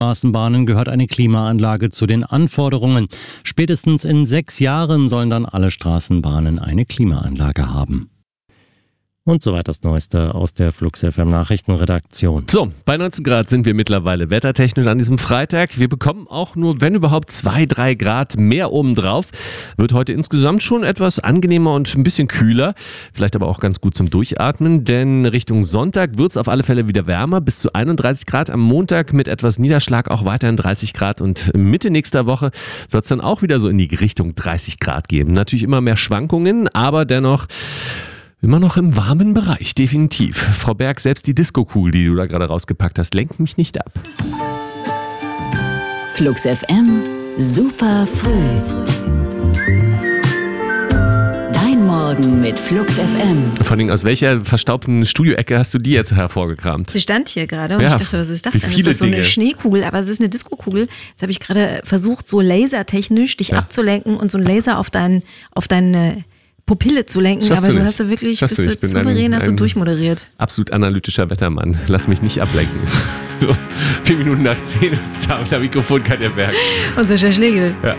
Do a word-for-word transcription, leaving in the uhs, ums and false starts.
Straßenbahnen gehört eine Klimaanlage zu den Anforderungen. Spätestens in sechs Jahren sollen dann alle Straßenbahnen eine Klimaanlage haben. Und soweit das Neueste aus der Flux F M Nachrichtenredaktion. So, bei neunzehn Grad sind wir mittlerweile wettertechnisch an diesem Freitag. Wir bekommen auch nur, wenn überhaupt, zwei, drei Grad mehr obendrauf. Wird heute insgesamt schon etwas angenehmer und ein bisschen kühler. Vielleicht aber auch ganz gut zum Durchatmen, denn Richtung Sonntag wird es auf alle Fälle wieder wärmer. Bis zu einunddreißig Grad am Montag mit etwas Niederschlag auch weiterhin dreißig Grad. Und Mitte nächster Woche soll es dann auch wieder so in die Richtung dreißig Grad geben. Natürlich immer mehr Schwankungen, aber dennoch immer noch im warmen Bereich, definitiv. Frau Berg, selbst die Disco-Kugel, die du da gerade rausgepackt hast, lenkt mich nicht ab. Flux F M, super früh. Dein Morgen mit Flux F M. Vor allem, aus welcher verstaubten Studioecke hast du die jetzt hervorgekramt? Sie stand hier gerade und ja, ich dachte, was ist das denn? Ist das so eine Dinge. Schneekugel, aber es ist eine Disco-Kugel. Jetzt habe ich gerade versucht, so lasertechnisch dich ja. abzulenken und so einen Laser auf dein, auf deine Pupille zu lenken, Schaffst aber du du nicht. hast ja wirklich, Schaffst bist du du nicht. Ich bin souverän, ein- hast du ein- durchmoderiert. Absolut analytischer Wettermann. Lass mich nicht ablenken. So, vier Minuten nach zehn ist da und der Mikrofon kann der Berg. Und Sascha Schlegel. Ja.